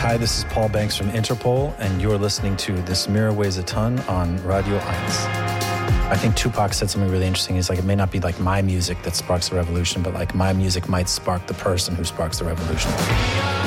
Hi, this is Paul Banks from Interpol, and you're listening to This Mirror Weighs a Ton on Radio 1. I think Tupac said something really interesting. He's like, it may not be like my music that sparks the revolution, but like my music might spark the person who sparks the revolution.